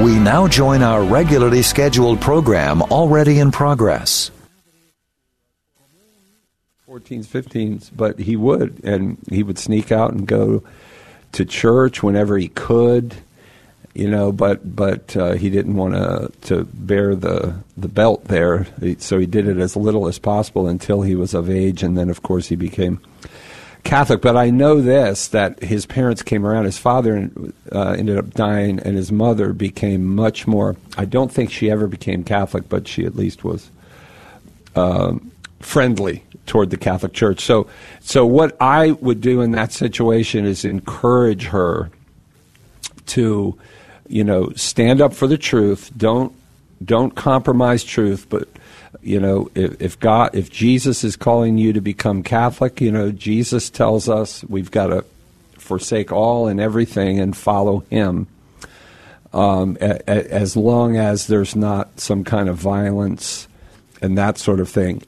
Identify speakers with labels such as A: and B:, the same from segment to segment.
A: We now join our regularly scheduled program already in progress.
B: 14s, 15s, but he would sneak out and go to church whenever he could, but he didn't want to bear the belt there, so he did it as little as possible until he was of age, and then, of course, he became Catholic. But I know this, that his parents came around. His father ended up dying, and his mother became much more, I don't think she ever became Catholic, but she at least was friendly toward the Catholic Church. So what I would do in that situation is encourage her to, stand up for the truth. Don't compromise truth, but if Jesus is calling you to become Catholic, Jesus tells us we've got to forsake all and everything and follow him, as long as there's not some kind of violence and that sort of thing.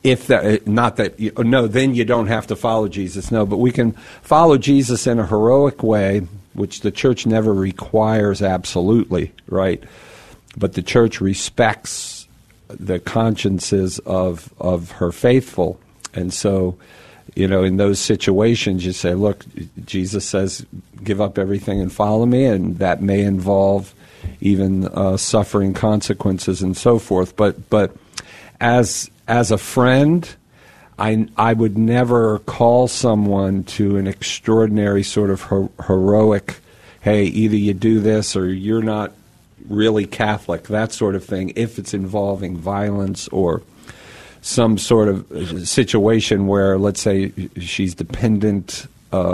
B: Then you don't have to follow Jesus. No, but we can follow Jesus in a heroic way, which the church never requires absolutely, right? But the church respects the consciences of her faithful. And so, in those situations, you say, look, Jesus says, give up everything and follow me, and that may involve even suffering consequences and so forth. But as a friend, I would never call someone to an extraordinary sort of heroic, hey, either you do this or you're not really Catholic, that sort of thing, if it's involving violence or some sort of situation where, let's say, she's dependent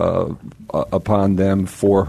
B: upon them for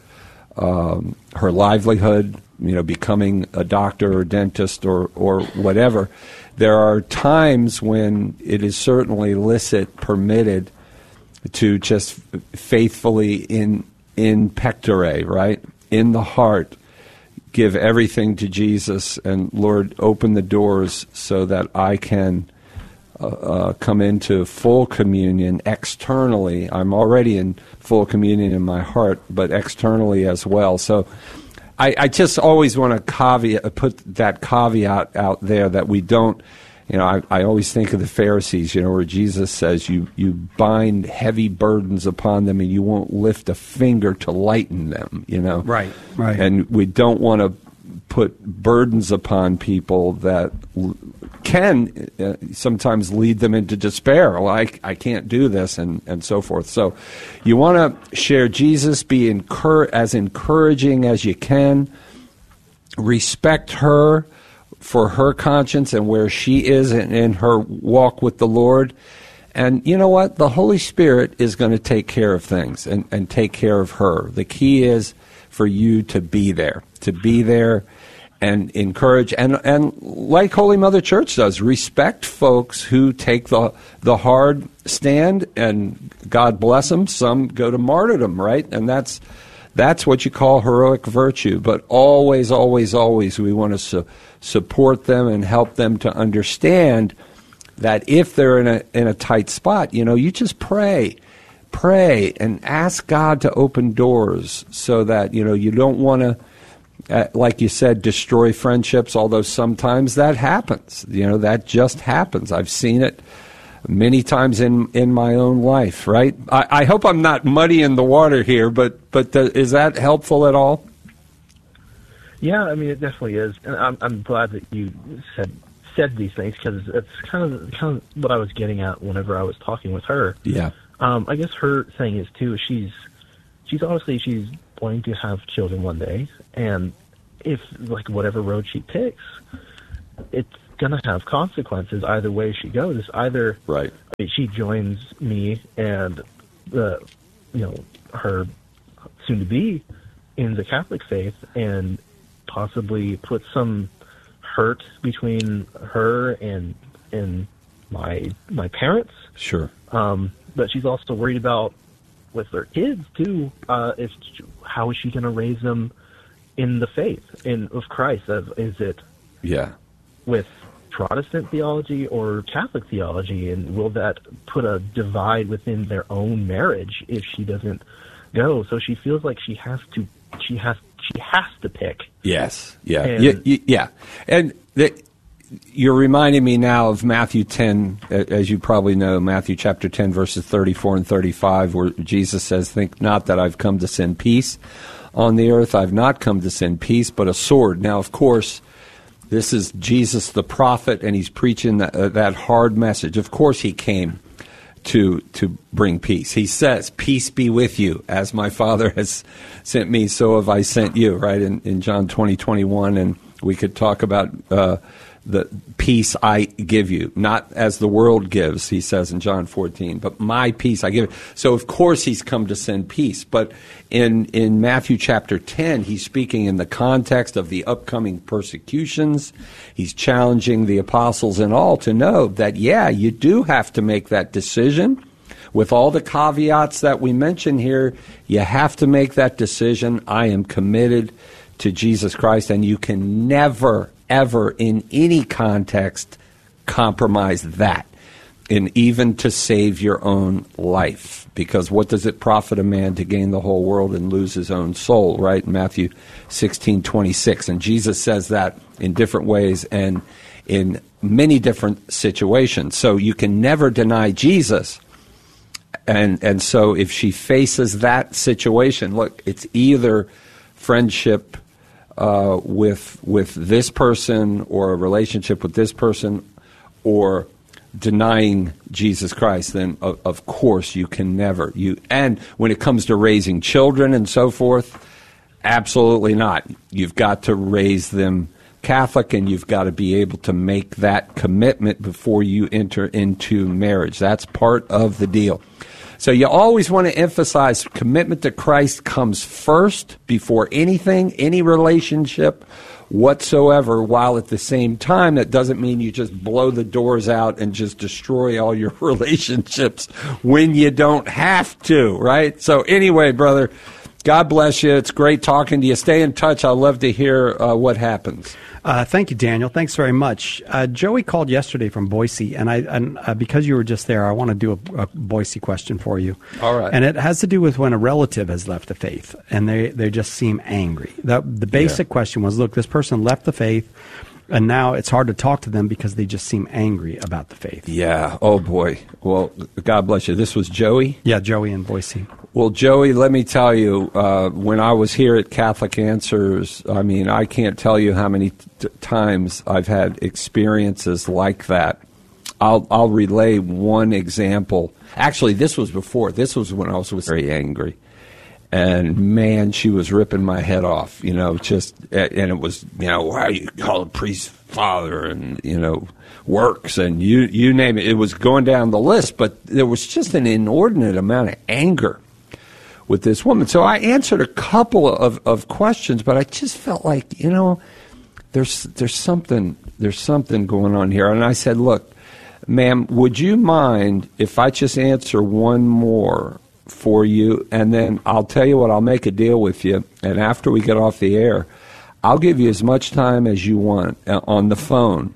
B: her livelihood, becoming a doctor or dentist or whatever. There are times when it is certainly permitted to just faithfully in pectore, right, in the heart, give everything to Jesus, and Lord, open the doors so that I can come into full communion externally. I'm already in full communion in my heart, but externally as well. So I just always want to put that caveat out there that we don't, I always think of the Pharisees, where Jesus says you bind heavy burdens upon them and you won't lift a finger to lighten them,
C: Right.
B: And we don't want to put burdens upon people that can sometimes lead them into despair. Well, I can't do this, and so forth. So you want to share Jesus, be as encouraging as you can, respect her for her conscience and where she is in her walk with the Lord. And you know what? The Holy Spirit is going to take care of things and take care of her. The key is for you to be there and encourage. And like Holy Mother Church does, respect folks who take the hard stand, and God bless them. Some go to martyrdom, right? And that's what you call heroic virtue. But always, always, always we want to support them and help them to understand that if they're in a tight spot, you just pray and ask God to open doors so that, you don't want to, like you said, destroy friendships, although sometimes that happens. That just happens. I've seen it many times in my own life, right? I hope I'm not muddying the water here, but is that helpful at all?
D: Yeah, I mean, it definitely is. And I'm glad that you said these things, because it's kind of what I was getting at whenever I was talking with her.
B: Yeah.
D: I guess her thing is too, she's wanting to have children one day, and if whatever road she picks, it's gonna have consequences either way she goes. Either
B: right,
D: she joins me and her soon to be in the Catholic faith and possibly put some hurt between her and my parents.
B: Sure.
D: But she's also worried about with their kids too. How is she going to raise them in the faith of Christ? Is it with Protestant theology or Catholic theology, and will that put a divide within their own marriage if she doesn't go? So she feels like she has she has to pick.
B: Yes, yeah, yeah. And you're reminding me now of Matthew 10, as you probably know, Matthew chapter 10, verses 34 and 35, where Jesus says, "Think not that I've come to send peace on the earth. I've not come to send peace, but a sword." Now, of course, this is Jesus the prophet, and he's preaching that hard message. Of course he came to bring peace. He says, "Peace be with you. As my Father has sent me, so have I sent you," right, in John 20:21. And we could talk about the peace I give you, not as the world gives, he says in John 14, but my peace I give you. So, of course, he's come to send peace. But in Matthew chapter 10, he's speaking in the context of the upcoming persecutions. He's challenging the apostles and all to know that, yeah, you do have to make that decision. With all the caveats that we mention here, you have to make that decision. I am committed to Jesus Christ, and you can never, ever, in any context, compromise that, and even to save your own life. Because what does it profit a man to gain the whole world and lose his own soul, right? Matthew 16:26. And Jesus says that in different ways and in many different situations. So you can never deny Jesus. And so if she faces that situation, look, it's either friendship with this person, or a relationship with this person, or denying Jesus Christ, then of course you can never. And when it comes to raising children and so forth, absolutely not. You've got to raise them Catholic, and you've got to be able to make that commitment before you enter into marriage. That's part of the deal. So you always want to emphasize commitment to Christ comes first before anything, any relationship whatsoever, while at the same time, that doesn't mean you just blow the doors out and just destroy all your relationships when you don't have to, right? So anyway, brother, God bless you. It's great talking to you. Stay in touch. I'd love to hear what happens.
C: Thank you, Daniel. Thanks very much. Joey called yesterday from Boise, and because you were just there, I want to do a Boise question for you.
B: All right.
C: And it has to do with when a relative has left the faith, and they just seem angry. The basic question was, look, this person left the faith, and now it's hard to talk to them because they just seem angry about the faith.
B: Yeah. Oh, boy. Well, God bless you. This was Joey?
C: Yeah, Joey in Boise.
B: Well, Joey, let me tell you, when I was here at Catholic Answers, I mean, I can't tell you how many times I've had experiences like that. I'll relay one example. Actually, this was before. This was when I was very angry. And, man, she was ripping my head off, and it was, why you call a priest father, and, works, and you name it. It was going down the list, but there was just an inordinate amount of anger with this woman. So I answered a couple of questions, but I just felt like, there's something going on here. And I said, look, ma'am, would you mind if I just answer one more for you, and then I'll tell you what, I'll make a deal with you, and after we get off the air, I'll give you as much time as you want on the phone.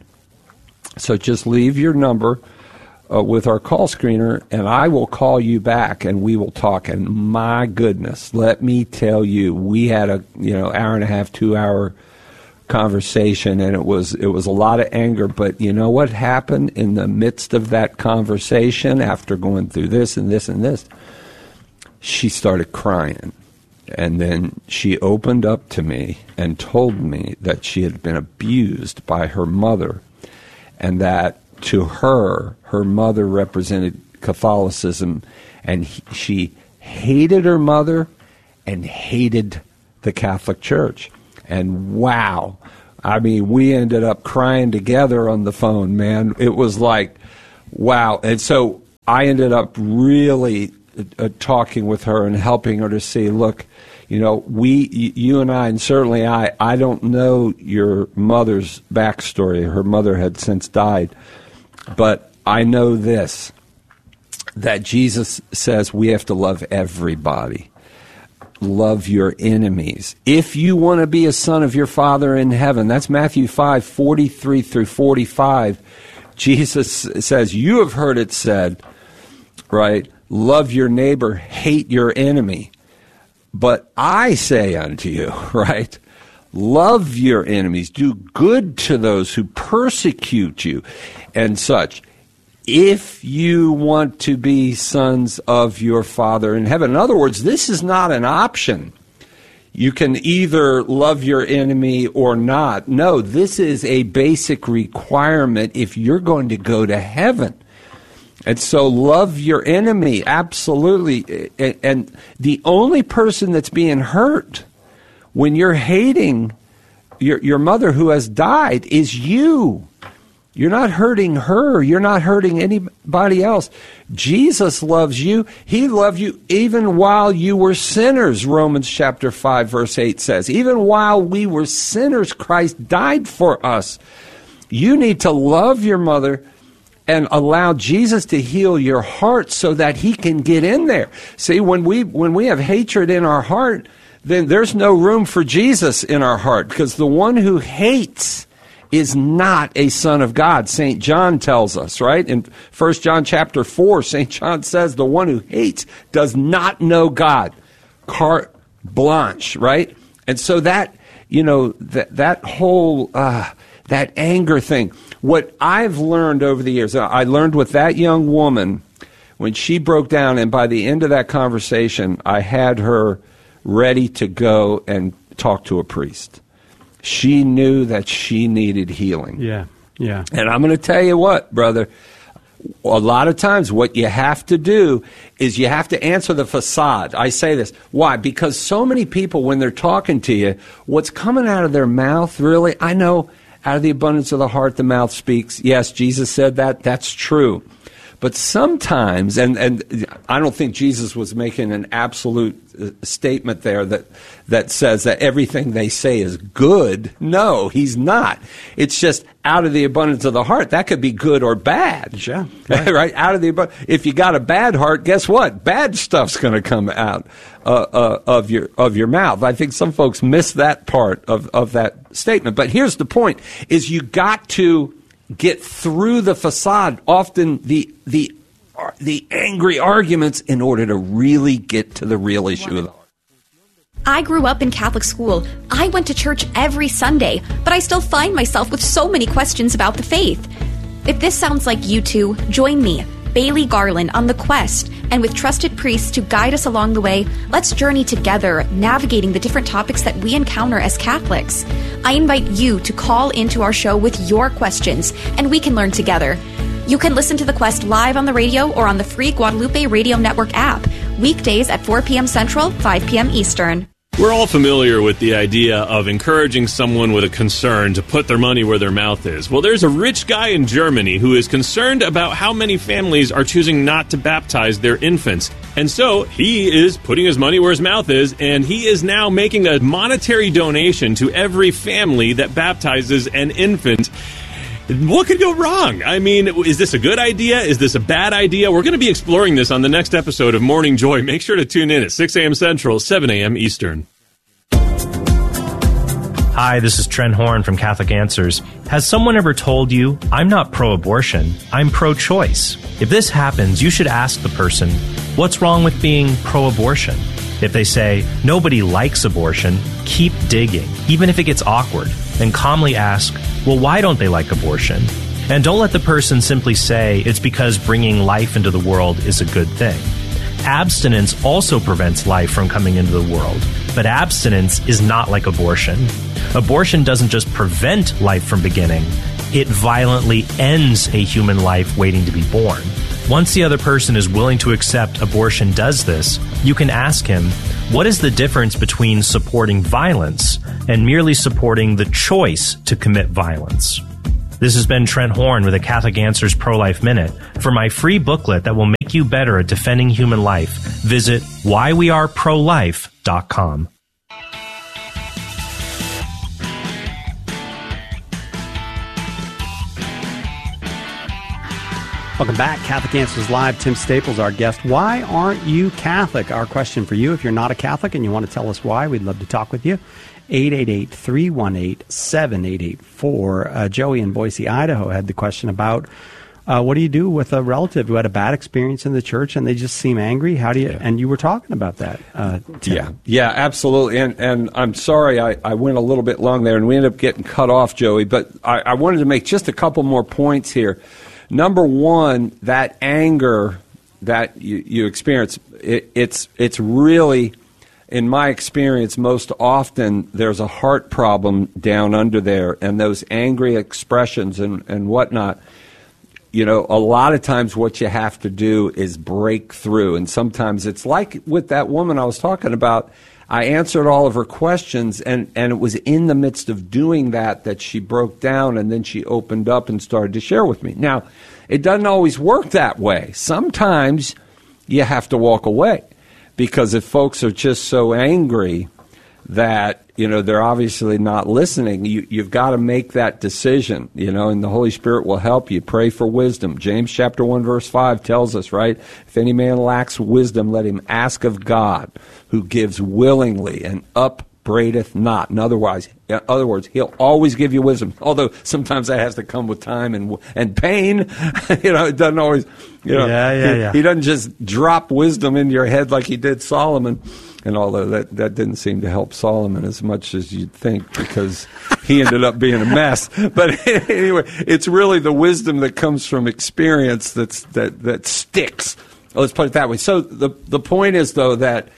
B: So just leave your number with our call screener, and I will call you back, and we will talk. And my goodness, let me tell you, we had a hour and a half, 2 hour conversation, and it was a lot of anger. But you know what happened in the midst of that conversation? After going through this and this and this, she started crying, and then she opened up to me and told me that she had been abused by her mother, and that to her mother represented Catholicism, and she hated her mother and hated the Catholic Church. And wow, I mean, we ended up crying together on the phone, man. It was like, wow. And so I ended up really talking with her and helping her to see, look, you and I, and certainly I don't know your mother's backstory. Her mother had since died. But I know this, that Jesus says we have to love everybody. Love your enemies. If you want to be a son of your Father in heaven, that's Matthew 5:43 through 45. Jesus says, you have heard it said, right? Love your neighbor, hate your enemy. But I say unto you, right? Love your enemies, do good to those who persecute you, and such, if you want to be sons of your Father in heaven. In other words, this is not an option. You can either love your enemy or not. No, this is a basic requirement if you're going to go to heaven. And so love your enemy, absolutely. And the only person that's being hurt when you're hating your mother who has died is you. You're not hurting her. You're not hurting anybody else. Jesus loves you. He loved you even while you were sinners, Romans chapter 5, verse 8 says. Even while we were sinners, Christ died for us. You need to love your mother and allow Jesus to heal your heart so that he can get in there. See, when we have hatred in our heart, then there's no room for Jesus in our heart, because the one who hates is not a son of God. St. John tells us, right? In 1 John chapter 4, St. John says the one who hates does not know God. Carte blanche, right? And so that, that whole, that anger thing, what I've learned over the years, I learned with that young woman, when she broke down, and by the end of that conversation, I had her ready to go and talk to a priest. She knew that she needed healing.
C: Yeah.
B: And I'm going to tell you what, brother, a lot of times what you have to do is you have to answer the facade. I say this. Why? Because so many people, when they're talking to you, what's coming out of their mouth, really, I know out of the abundance of the heart, the mouth speaks. Yes, Jesus said that. That's true. But sometimes, and I don't think Jesus was making an absolute statement there that says that everything they say is good. No, he's not. It's just out of the abundance of the heart. That could be good or bad.
C: Yeah.
B: Right? Out of the abundance. If you got a bad heart, guess what? Bad stuff's going to come out of your mouth. I think some folks miss that part of that statement. But here's the point: is you got to get through the facade, often the angry arguments, in order to really get to the real issue.
E: I grew up in Catholic school. I went to church every Sunday, but I still find myself with so many questions about the faith. If this sounds like you two, join me, Bailey Garland, on the quest, and with trusted priests to guide us along the way, let's journey together, navigating the different topics that we encounter as Catholics. I invite you to call into our show with your questions, and we can learn together. You can listen to The Quest live on the radio or on the free Guadalupe Radio Network app, weekdays at 4 p.m. Central, 5 p.m. Eastern.
F: We're all familiar with the idea of encouraging someone with a concern to put their money where their mouth is. Well, there's a rich guy in Germany who is concerned about how many families are choosing not to baptize their infants. And so he is putting his money where his mouth is, and he is now making a monetary donation to every family that baptizes an infant. What could go wrong? I mean, is this a good idea? Is this a bad idea? We're going to be exploring this on the next episode of Morning Joy. Make sure to tune in at 6 a.m. Central, 7 a.m. Eastern.
G: Hi, this is Trent Horn from Catholic Answers. Has someone ever told you, I'm not pro-abortion, I'm pro-choice? If this happens, you should ask the person, what's wrong with being pro-abortion? If they say, nobody likes abortion, keep digging, even if it gets awkward, and calmly ask, well, why don't they like abortion? And don't let the person simply say it's because bringing life into the world is a good thing. Abstinence also prevents life from coming into the world, but abstinence is not like abortion. Abortion doesn't just prevent life from beginning, it violently ends a human life waiting to be born. Once the other person is willing to accept abortion does this, you can ask him, what is the difference between supporting violence and merely supporting the choice to commit violence? This has been Trent Horn with a Catholic Answers Pro-Life Minute. For my free booklet that will make you better at defending human life, visit whyweareprolife.com.
C: Welcome back. Catholic Answers Live. Tim Staples, our guest. Why aren't you Catholic? Our question for you. If you're not a Catholic and you want to tell us why, we'd love to talk with you. 888-318-7884. Joey in Boise, Idaho had the question about What do you do with a relative who had a bad experience in the church and they just seem angry? How do you? And you were talking about that. Tim.
B: Yeah, absolutely. And I'm sorry I went a little bit long there, and we ended up getting cut off, Joey. But I wanted to make just a couple more points here. Number one, that anger that you experience, it's really, in my experience, most often there's a heart problem down under there, and those angry expressions and whatnot. A lot of times what you have to do is break through. And sometimes it's like with that woman I was talking about. I answered all of her questions, and it was in the midst of doing that she broke down, and then she opened up and started to share with me. Now, it doesn't always work that way. Sometimes you have to walk away, because if folks are just so angry that they're obviously not listening, you've got to make that decision, and the Holy Spirit will help you. Pray for wisdom. James chapter 1 verse 5 tells us, right? If any man lacks wisdom, let him ask of God, who gives willingly and upbraideth not. In other words, he'll always give you wisdom, although sometimes that has to come with time and pain. It doesn't always, He doesn't just drop wisdom into your head like he did Solomon. And although that didn't seem to help Solomon as much as you'd think, because he ended up being a mess. But anyway, it's really the wisdom that comes from experience that sticks. Let's put it that way. So the point is, though, that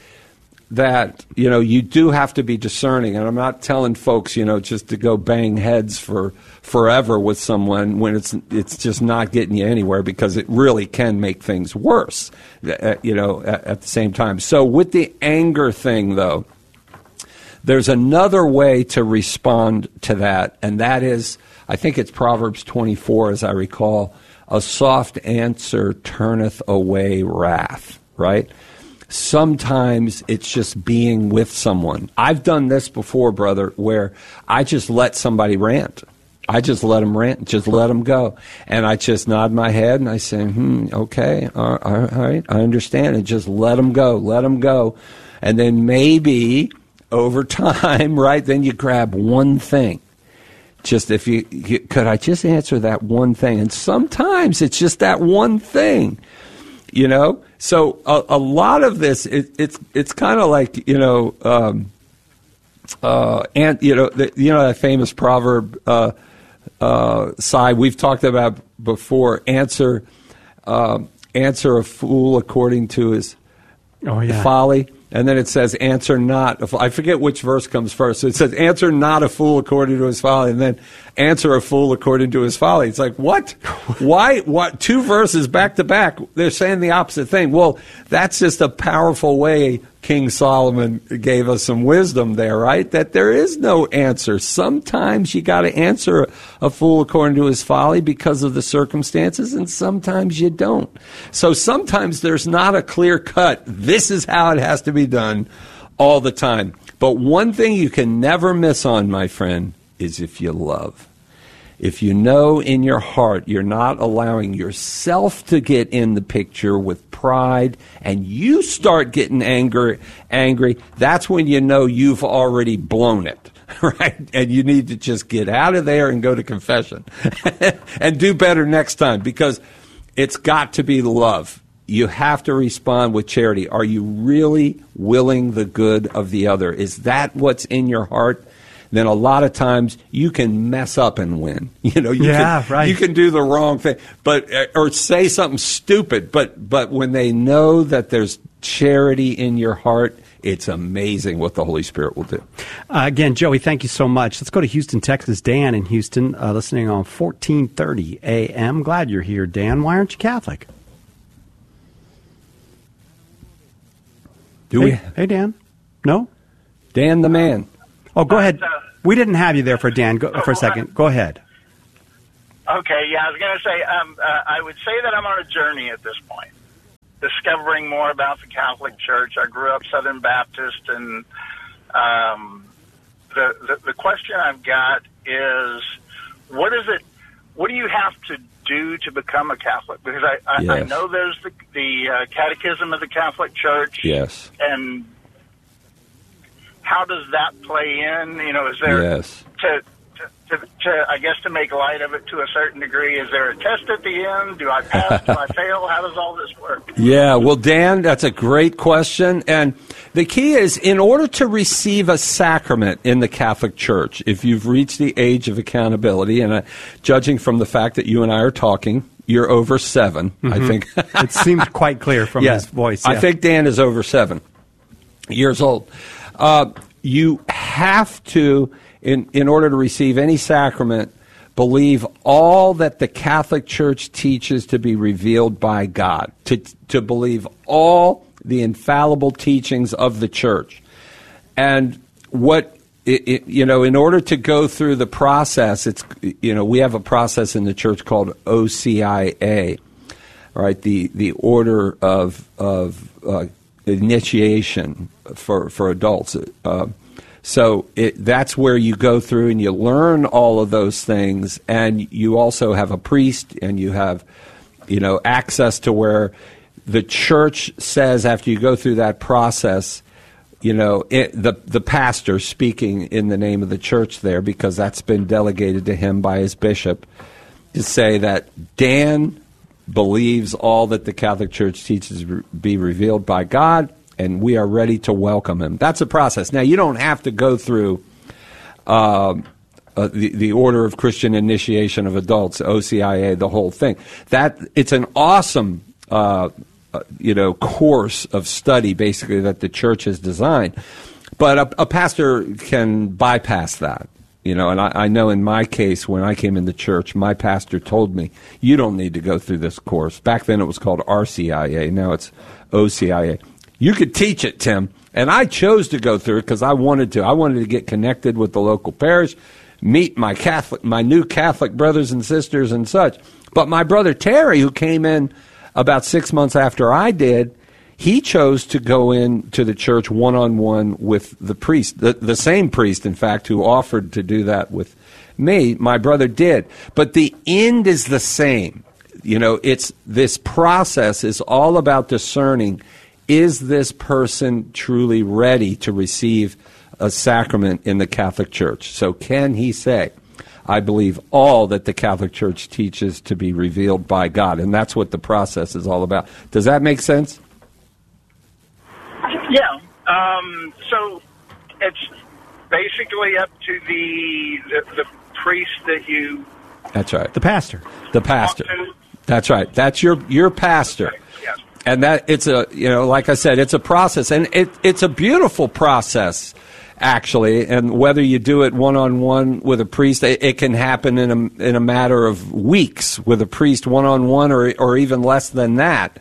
B: you do have to be discerning. And I'm not telling folks, just to go bang heads for forever with someone when it's just not getting you anywhere, because it really can make things worse, at the same time. So with the anger thing, though, there's another way to respond to that, and that is, I think it's Proverbs 24, as I recall, a soft answer turneth away wrath, right? Sometimes it's just being with someone. I've done this before, brother, where I just let somebody rant. I just let them rant, just let them go. And I just nod my head and I say, okay, all right, I understand. And just let them go. And then maybe over time, right, then you grab one thing. Just if you could I just answer that one thing? And sometimes it's just that one thing, So a lot of this, it's kind of like, that famous proverb, Sai, we've talked about before, answer a fool according to his folly. And then it says, answer not. I forget which verse comes first. So it says, answer not a fool according to his folly, and then answer a fool according to his folly. It's like, what? Why? What? Two verses back to back. They're saying the opposite thing. Well, that's just a powerful way King Solomon gave us some wisdom there, right? That there is no answer. Sometimes you got to answer a fool according to his folly because of the circumstances, and sometimes you don't. So sometimes there's not a clear cut, this is how it has to be done all the time. But one thing you can never miss on, my friend, is if you love. If you know in your heart you're not allowing yourself to get in the picture with pride, and you start getting angry, that's when you know you've already blown it, right? And you need to just get out of there and go to confession and do better next time, because it's got to be love. You have to respond with charity. Are you really willing the good of the other? Is that what's in your heart? Then a lot of times you can mess up and win. You can do the wrong thing, or say something stupid. But when they know that there's charity in your heart, it's amazing what the Holy Spirit will do.
C: Again, Joey, thank you so much. Let's go to Houston, Texas. Dan in Houston, listening on 1430 AM. Glad you're here, Dan. Why aren't you Catholic? Hey, Dan. No?
B: Dan the man.
C: Oh, go ahead. We didn't have you there for Dan. For a second. Go ahead.
H: Okay, yeah, I was going to say, I would say that I'm on a journey at this point, discovering more about the Catholic Church. I grew up Southern Baptist, and the question I've got is, what do you have to do to become a Catholic? Because I know there's the Catechism of the Catholic Church.
B: Yes.
H: And how does that play in? Is there to make light of it to a certain degree, is there a test at the end? Do I pass? Do I fail? How does all this work?
B: Yeah, well, Dan, that's a great question. And the key is, in order to receive a sacrament in the Catholic Church, if you've reached the age of accountability, and judging from the fact that you and I are talking, you're over 7, I think.
C: It seemed quite clear from his voice. Yeah.
B: I think Dan is over 7 years old. You have to, in order to receive any sacrament, believe all that the Catholic Church teaches to be revealed by God, to believe all the infallible teachings of the Church. And in order to go through the process, we have a process in the Church called OCIA, right? The order of initiation for adults. So that's where you go through and you learn all of those things, and you also have a priest, and you have, access to where the Church says after you go through that process, the pastor speaking in the name of the Church there, because that's been delegated to him by his bishop, to say that Dan believes all that the Catholic Church teaches be revealed by God, and we are ready to welcome him. That's a process. Now, you don't have to go through the Order of Christian Initiation of Adults, OCIA, the whole thing. It's an awesome, course of study, basically, that the Church has designed. But a pastor can bypass that. And I know in my case, when I came in the church, my pastor told me, you don't need to go through this course. Back then it was called RCIA. Now it's OCIA. You could teach it, Tim. And I chose to go through it because I wanted to. I wanted to get connected with the local parish, meet my new Catholic brothers and sisters and such. But my brother Terry, who came in about 6 months after I did, he chose to go into the church one-on-one with the priest, the same priest, in fact, who offered to do that with me. My brother did. But the end is the same. It's this process is all about discerning, is this person truly ready to receive a sacrament in the Catholic Church? So can he say, I believe all that the Catholic Church teaches to be revealed by God? And that's what the process is all about. Does that make sense?
H: Yeah. So it's basically up to the priest that you...
B: That's right.
C: The pastor.
B: The pastor. That's right. That's your pastor.
H: Okay. Yes.
B: And that it's like I said, it's a process, and it's a beautiful process, actually. And whether you do it one-on-one with a priest, it can happen in a matter of weeks with a priest one-on-one, or even less than that.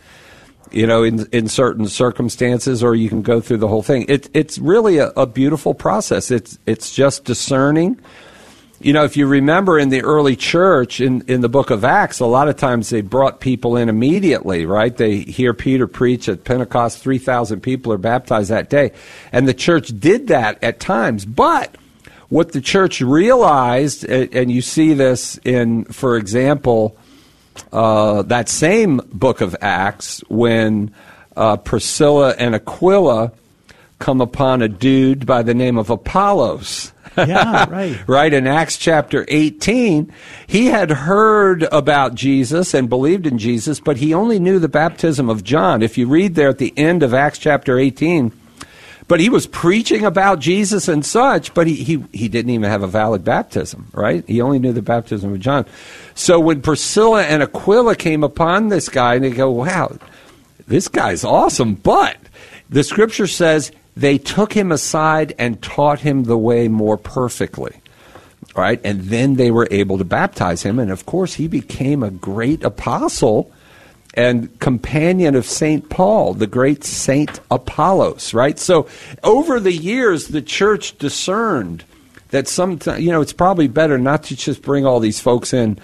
B: In certain circumstances, or you can go through the whole thing. It's really a beautiful process. It's just discerning. If you remember in the early church, in the book of Acts, a lot of times they brought people in immediately, right? They hear Peter preach at Pentecost, 3,000 people are baptized that day. And the church did that at times. But what the church realized, and you see this in, for example, that same book of Acts, when Priscilla and Aquila come upon a dude by the name of Apollos.
C: Yeah, right.
B: Right, in Acts chapter 18, he had heard about Jesus and believed in Jesus, but he only knew the baptism of John. If you read there at the end of Acts chapter 18, but he was preaching about Jesus and such, but he didn't even have a valid baptism, right? He only knew the baptism of John. So when Priscilla and Aquila came upon this guy, and they go, wow, this guy's awesome, but the scripture says they took him aside and taught him the way more perfectly, right? And then they were able to baptize him, and of course he became a great apostle and companion of St. Paul, the great St. Apollos, right? So over the years, the church discerned that sometimes, it's probably better not to just bring all these folks in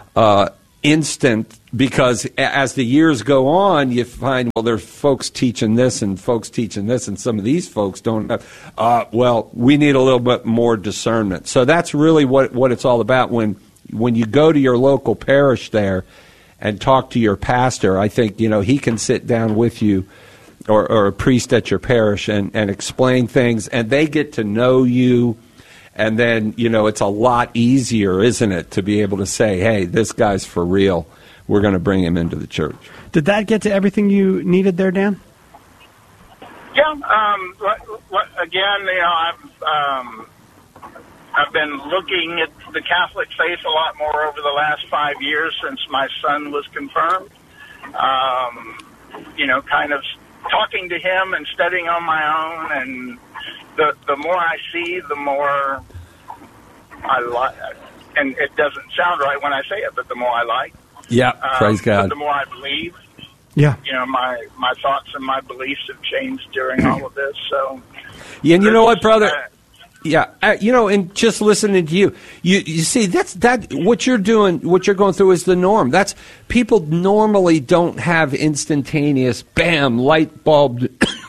B: instant, because as the years go on, you find, well, there's folks teaching this and folks teaching this, and some of these folks don't have, we need a little bit more discernment. So that's really what it's all about. When you go to your local parish there and talk to your pastor, I think, he can sit down with you, or a priest at your parish, and explain things, and they get to know you, And then, it's a lot easier, isn't it, to be able to say, hey, this guy's for real. We're going to bring him into the church.
C: Did that get to everything you needed there, Dan?
H: Yeah. Again, I've been looking at the Catholic faith a lot more over the last 5 years since my son was confirmed. Kind of talking to him and studying on my own, and the more I see, the more I like. And it doesn't sound right when I say it, but the more I like.
B: Yeah, praise God.
H: The more I believe.
C: Yeah.
H: My thoughts and my beliefs have changed during all of this. So.
B: Yeah, and you know what, brother? And just listening to you see that what you're doing, what you're going through is the norm. That's people normally don't have instantaneous, bam, light bulb,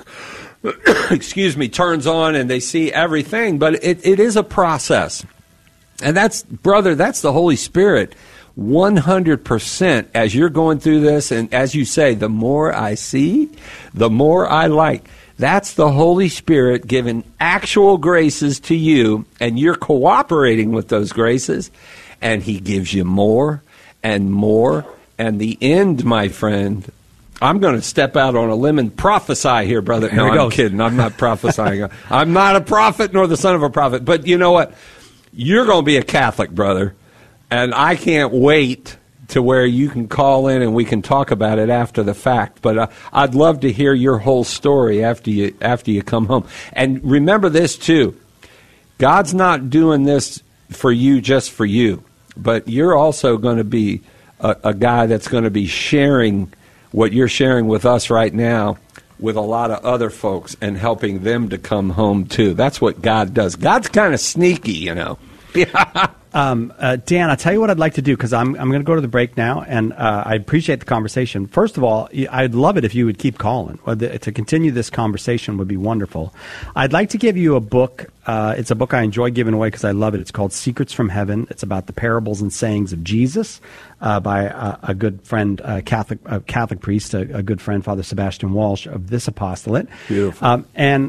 B: excuse me, turns on and they see everything. But it is a process, and that's the Holy Spirit, 100%. As you're going through this, and as you say, the more I see, the more I like. That's the Holy Spirit giving actual graces to you, and you're cooperating with those graces, and He gives you more and more. And the end, my friend, I'm going to step out on a limb and prophesy here, brother. No, I'm kidding. I'm not prophesying. I'm not a prophet nor the son of a prophet. But you know what? You're going to be a Catholic, brother, and I can't wait to where you can call in and we can talk about it after the fact. But I'd love to hear your whole story after you come home. And remember this, too. God's not doing this for you just for you, but you're also going to be a guy that's going to be sharing what you're sharing with us right now with a lot of other folks and helping them to come home, too. That's what God does. God's kind of sneaky, Yeah.
C: Dan, I'll tell you what I'd like to do, because I'm going to go to the break now, and I appreciate the conversation. First of all, I'd love it if you would keep calling. To continue this conversation would be wonderful. I'd like to give you a book. It's a book I enjoy giving away because I love it. It's called Secrets from Heaven. It's about the parables and sayings of Jesus by a good friend, Catholic priest, a good friend, Father Sebastian Walsh of this apostolate.
B: Beautiful.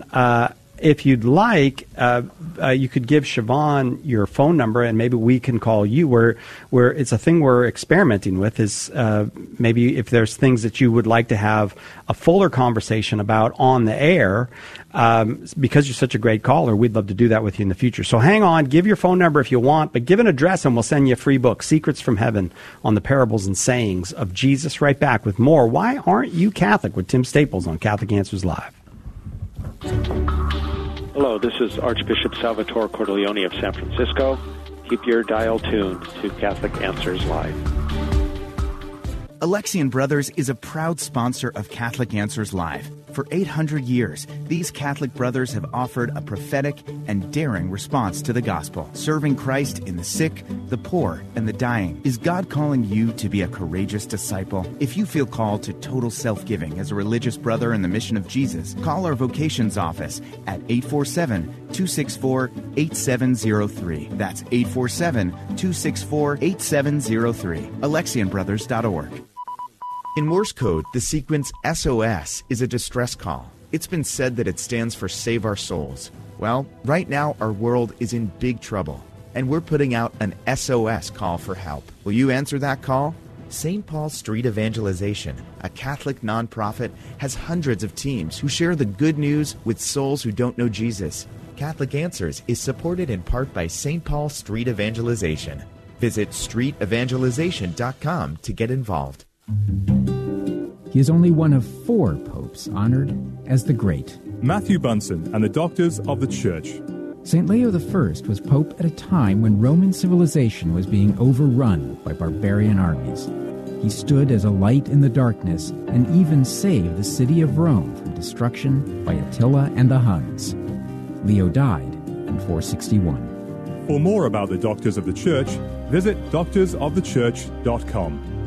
C: If you'd like, you could give Siobhan your phone number, and maybe we can call you. Where it's a thing we're experimenting with is maybe if there's things that you would like to have a fuller conversation about on the air, because you're such a great caller, we'd love to do that with you in the future. So hang on, give your phone number if you want, but give an address and we'll send you a free book, Secrets from Heaven, on the parables and sayings of Jesus. Right back with more Why Aren't You Catholic? With Tim Staples on Catholic Answers Live.
I: Hello, this is Archbishop Salvatore Cordileone of San Francisco. Keep your dial tuned to Catholic Answers Live.
J: Alexian Brothers is a proud sponsor of Catholic Answers Live. For 800 years, these Catholic brothers have offered a prophetic and daring response to the gospel, serving Christ in the sick, the poor, and the dying. Is God calling you to be a courageous disciple? If you feel called to total self-giving as a religious brother in the mission of Jesus, call our vocations office at 847-264-8703. That's 847-264-8703. AlexianBrothers.org. In Morse code, the sequence SOS is a distress call. It's been said that it stands for Save Our Souls. Well, right now our world is in big trouble, and we're putting out an SOS call for help. Will you answer that call? St. Paul Street Evangelization, a Catholic nonprofit, has hundreds of teams who share the good news with souls who don't know Jesus. Catholic Answers is supported in part by St. Paul Street Evangelization. Visit streetevangelization.com to get involved.
K: He is only one of 4 popes honored as the Great.
L: Matthew Bunsen and the Doctors of the Church.
K: St. Leo I was pope at a time when Roman civilization was being overrun by barbarian armies. He stood as a light in the darkness and even saved the city of Rome from destruction by Attila and the Huns. Leo died in 461.
L: For more about the Doctors of the Church, visit doctorsofthechurch.com.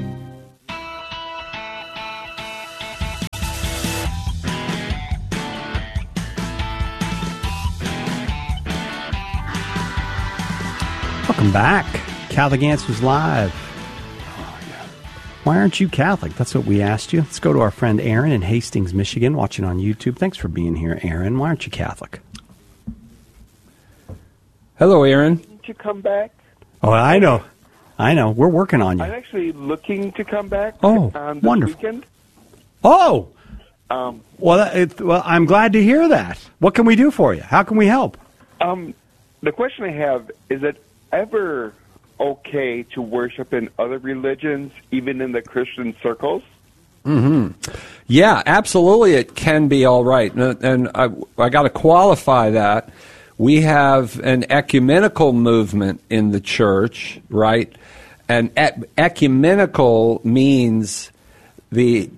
C: Welcome back. Catholic Answers Live. Why aren't you Catholic? That's what we asked you. Let's go to our friend Aaron in Hastings, Michigan, watching on YouTube. Thanks for being here, Aaron. Why aren't you Catholic?
B: Hello, Aaron.
M: To come back.
C: Oh, I know. We're working on you.
M: I'm actually looking to come back.
C: Oh,
M: this
C: wonderful.
M: Weekend.
C: Oh. Well, I'm glad to hear that. What can we do for you? How can we help?
M: The question I have, is it ever okay to worship in other religions, even in the Christian circles?
B: Mm-hmm. Yeah, absolutely it can be all right. And I got to qualify that. We have an ecumenical movement in the church, right? And ecumenical means the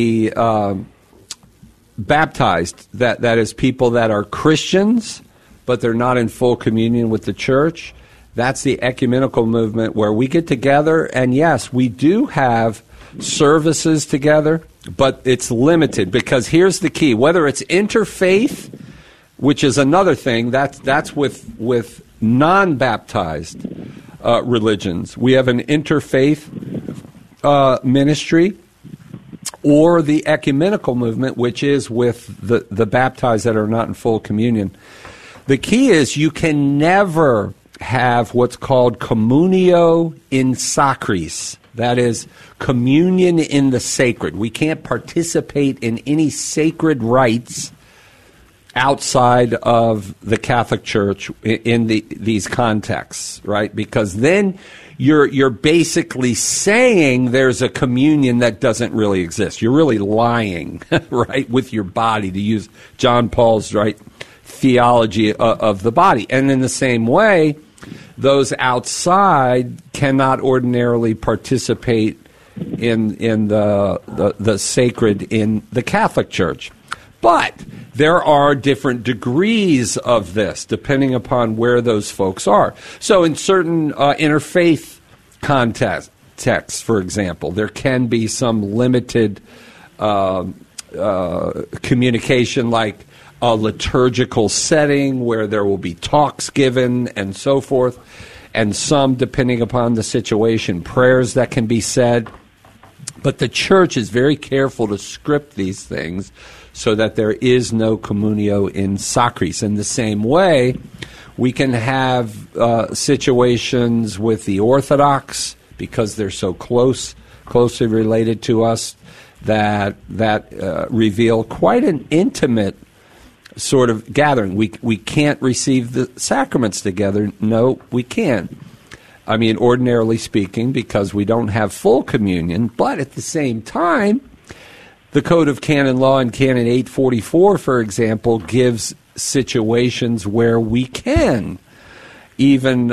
B: baptized, that is people that are Christians, but they're not in full communion with the church. That's the ecumenical movement where we get together, and yes, we do have services together, but it's limited because here's the key. Whether it's interfaith, which is another thing, that's with non-baptized religions. We have an interfaith ministry, or the ecumenical movement, which is with the baptized that are not in full communion. The key is you can never have what's called communio in sacris. That is, communion in the sacred. We can't participate in any sacred rites outside of the Catholic Church in these contexts, right? Because then you're basically saying there's a communion that doesn't really exist. You're really lying, right, with your body, to use John Paul's theology of the body. And in the same way, those outside cannot ordinarily participate in the sacred in the Catholic Church. But there are different degrees of this, depending upon where those folks are. So in certain interfaith contexts, for example, there can be some limited communication, like a liturgical setting where there will be talks given and so forth, and some, depending upon the situation, prayers that can be said. But the church is very careful to script these things so that there is no communio in sacris. In the same way, we can have situations with the Orthodox, because they're so closely related to us, that reveal quite an intimate sort of gathering. We can't receive the sacraments together. No, we can't. I mean, ordinarily speaking, because we don't have full communion, but at the same time, the Code of Canon Law in Canon 844, for example, gives situations where we can even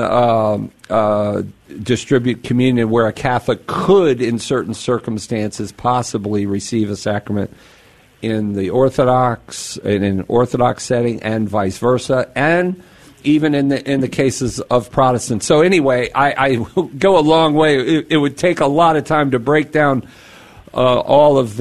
B: distribute communion, where a Catholic could, in certain circumstances, possibly receive a sacrament in the Orthodox, in an Orthodox setting, and vice versa, and even in the cases of Protestants. So anyway, I go a long way. It would take a lot of time to break down all of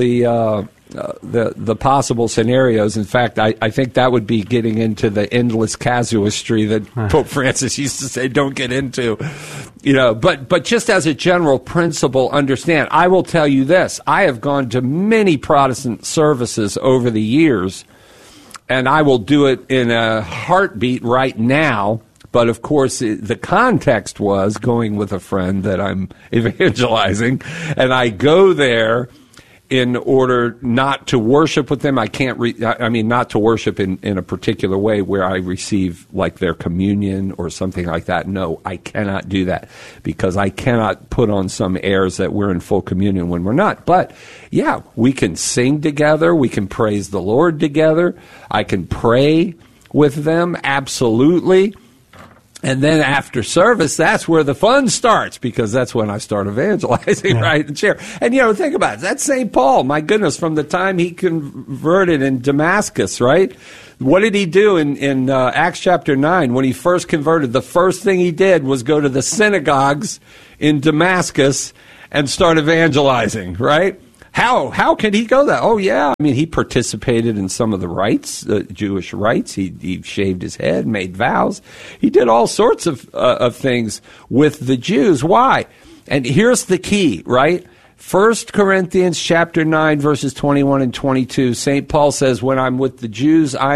B: the possible scenarios. In fact, I think that would be getting into the endless casuistry that Pope Francis used to say don't get into. But just as a general principle, understand, I will tell you this. I have gone to many Protestant services over the years, and I will do it in a heartbeat right now. But, of course, the context was going with a friend that I'm evangelizing, and I go there in order not to worship with them. I can't not to worship in a particular way where I receive like their communion or something like that. No, I cannot do that, because I cannot put on some airs that we're in full communion when we're not. But yeah, we can sing together, we can praise the Lord together, I can pray with them, absolutely. And then after service, that's where the fun starts, because that's when I start evangelizing, right, and share. And, think about it. That's St. Paul, my goodness, from the time he converted in Damascus, right? What did he do in Acts chapter 9? When he first converted, the first thing he did was go to the synagogues in Damascus and start evangelizing, right? How can he go that? Oh, yeah. I mean, he participated in some of the rites, Jewish rites. He shaved his head, made vows. He did all sorts of things with the Jews. Why? And here's the key, right? 1 Corinthians chapter 9, verses 21 and 22, St. Paul says, when I'm with the Jews, I am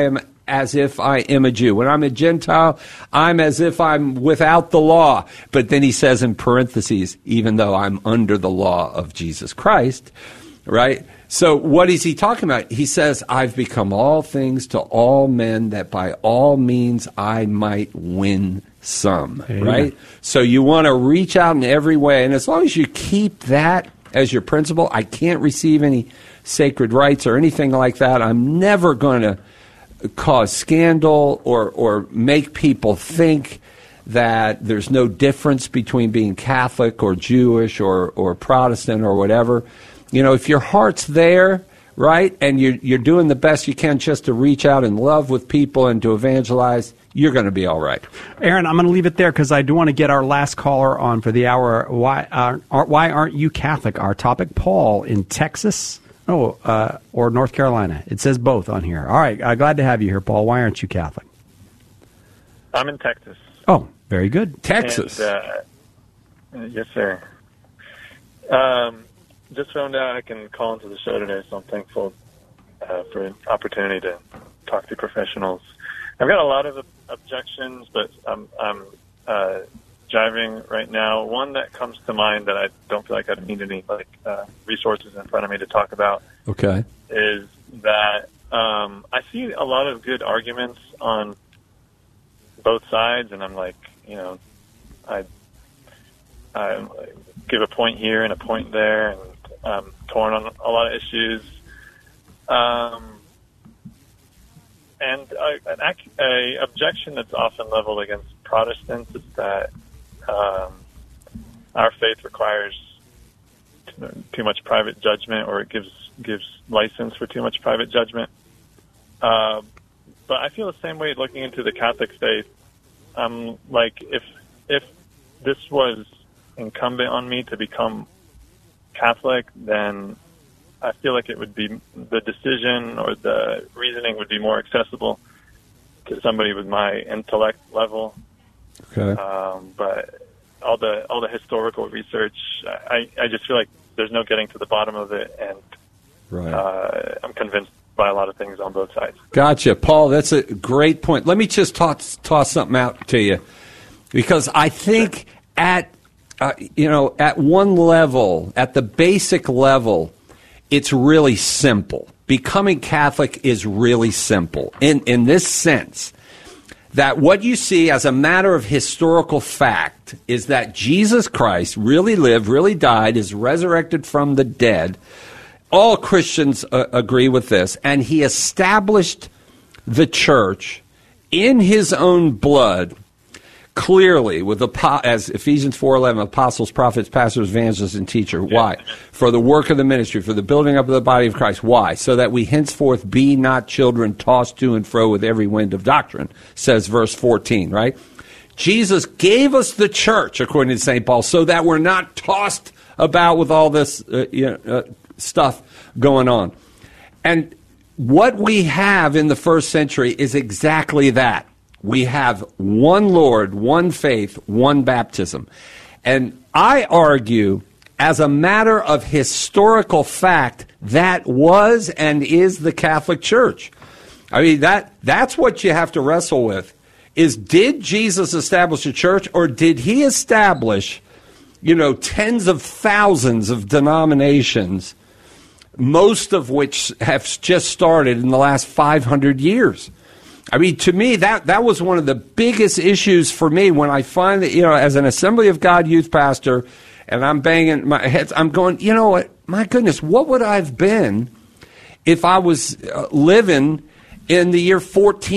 B: as if I am a Jew. When I'm a Gentile, I'm as if I'm without the law. But then he says in parentheses, even though I'm under the law of Jesus Christ, right? So what is he talking about? He says, I've become all things to all men that by all means I might win some, right? So you want to reach out in every way. And as long as you keep that as your principle, I can't receive any sacred rites or anything like that. I'm never going to cause scandal or make people think that there's no difference between being Catholic or Jewish or Protestant or whatever. You know, if your heart's there, right, and you're doing the best you can just to reach out in love with people and to evangelize, you're going to be all right.
C: Aaron, I'm going to leave it there because I do want to get our last caller on for the hour. Why aren't you Catholic? Our topic, Paul in Texas or North Carolina. It says both on here. All right, glad to have you here, Paul. Why aren't you Catholic?
N: I'm in Texas.
C: Oh, very good.
B: Texas.
N: And, yes, sir. Just found out I can call into the show today, so I'm thankful for an opportunity to talk to professionals. I've got a lot of objections, but I'm driving right now. One that comes to mind that I don't feel like I need any resources in front of me to talk about.
B: Okay.
N: Is that I see a lot of good arguments on both sides, and I'm like, you know, I give a point here and a point there, and I'm torn on a lot of issues. And an objection that's often leveled against Protestants is that our faith requires too much private judgment, or it gives license for too much private judgment. But I feel the same way looking into the Catholic faith. Like, if this was incumbent on me to become Catholic, then I feel like it would be, the decision or the reasoning would be more accessible to somebody with my intellect level.
B: Okay.
N: But all the historical research, I just feel like there's no getting to the bottom of it, and I'm convinced by a lot of things on both sides.
B: Gotcha. Paul, that's a great point. Let me just toss something out to you, because I think at one level, at the basic level, it's really simple. Becoming Catholic is really simple in this sense, that what you see as a matter of historical fact is that Jesus Christ really lived, really died, is resurrected from the dead. All Christians agree with this, and he established the church in his own blood, clearly, with as Ephesians 4:11, apostles, prophets, pastors, evangelists, and teachers. Yeah. Why? For the work of the ministry, for the building up of the body of Christ. Why? So that we henceforth be not children tossed to and fro with every wind of doctrine, says verse 14, right? Jesus gave us the church, according to St. Paul, so that we're not tossed about with all this stuff going on. And what we have in the first century is exactly that. We have one Lord, one faith, one baptism. And I argue, as a matter of historical fact, that was and is the Catholic Church. I mean, that's what you have to wrestle with, is did Jesus establish a church, or did he establish, tens of thousands of denominations, most of which have just started in the last 500 years? I mean, to me, that was one of the biggest issues for me when I find that, as an Assembly of God youth pastor, and I'm banging my head, I'm going, what? My goodness, what would I have been if I was living in the year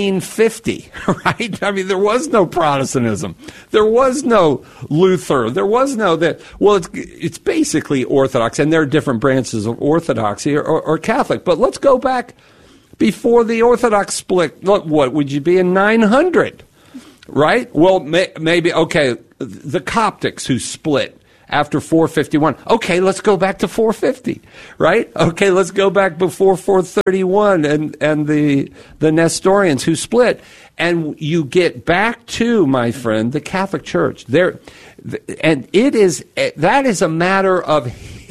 B: 1450, right? I mean, there was no Protestantism. There was no Luther. There was no that. Well, it's basically Orthodox, and there are different branches of Orthodoxy or Catholic. But let's go back before the Orthodox split. What would you be in 900, right? Well, maybe, okay, the Coptics who split after 451. Okay, let's go back to 450, right? Okay, let's go back before 431 and the Nestorians who split. And you get back to, my friend, the Catholic Church. And that is a matter of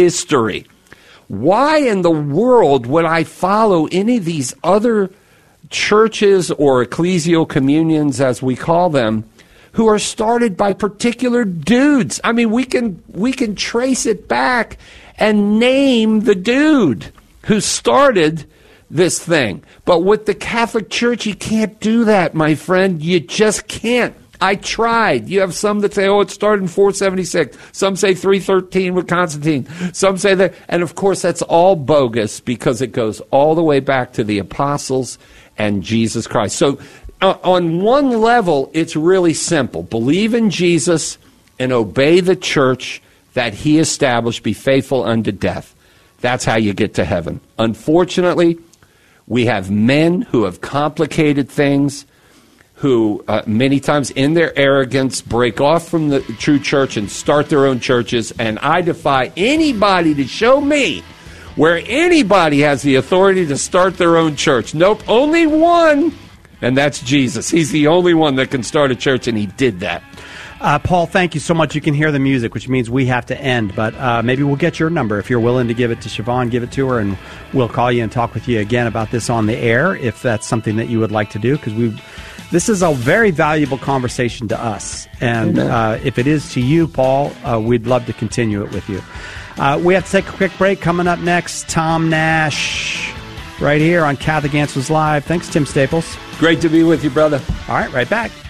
B: history. Why in the world would I follow any of these other churches or ecclesial communions, as we call them, who are started by particular dudes. I mean, we can trace it back and name the dude who started this thing. But with the Catholic Church, you can't do that, my friend. You just can't. I tried. You have some that say, it started in 476. Some say 313 with Constantine. Some say that. And, of course, that's all bogus because it goes all the way back to the apostles and Jesus Christ. So on one level, it's really simple. Believe in Jesus and obey the church that he established. Be faithful unto death. That's how you get to heaven. Unfortunately, we have men who have complicated things, who many times in their arrogance break off from the true church and start their own churches. And I defy anybody to show me where anybody has the authority to start their own church. Nope, only one. And that's Jesus. He's the only one that can start a church, and he did that.
C: Paul, thank you so much. You can hear the music, which means we have to end. But maybe we'll get your number. If you're willing to give it to Siobhan, give it to her, and we'll call you and talk with you again about this on the air, if that's something that you would like to do, because this is a very valuable conversation to us. And if it is to you, Paul, we'd love to continue it with you. We have to take a quick break. Coming up next, Tom Nash, right here on Catholic Answers Live. Thanks, Tim Staples.
B: Great to be with you, brother.
C: All right, right back.